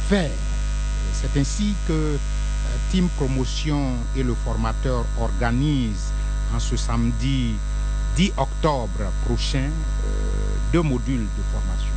faire. C'est ainsi que Team Promotion et le formateur organisent en ce samedi 10 octobre prochain 2 modules de formation.